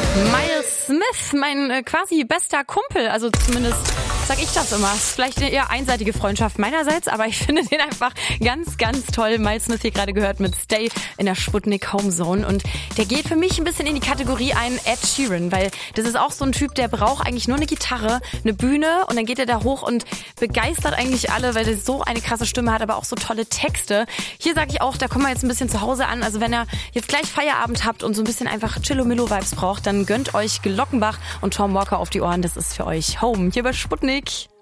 Miles Smith, mein quasi bester Kumpel, also zumindest sag ich das immer. Ist vielleicht eine eher einseitige Freundschaft meinerseits, aber ich finde den einfach ganz, ganz toll. Miles Smith hier gerade gehört mit Stay in der Sputnik Home Zone und der geht für mich ein bisschen in die Kategorie ein Ed Sheeran, weil das ist auch so ein Typ, der braucht eigentlich nur eine Gitarre, eine Bühne und dann geht er da hoch und begeistert eigentlich alle, weil er so eine krasse Stimme hat, aber auch so tolle Texte. Hier sage ich auch, da kommen wir jetzt ein bisschen zu Hause an. Also wenn ihr jetzt gleich Feierabend habt und so ein bisschen einfach Chillo-Millo-Vibes braucht, dann gönnt euch Glockenbach und Tom Walker auf die Ohren. Das ist für euch Home hier bei Sputnik.